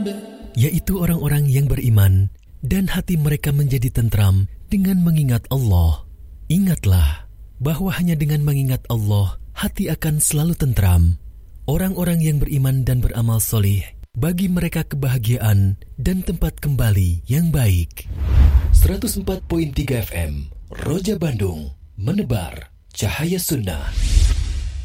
yaitu orang-orang yang beriman dan hati mereka menjadi tentram dengan mengingat Allah. Ingatlah bahwa hanya dengan mengingat Allah, hati akan selalu tentram. Orang-orang yang beriman dan beramal soleh, bagi mereka kebahagiaan dan tempat kembali yang baik. 104.3 FM, Roja Bandung, menebar cahaya sunnah.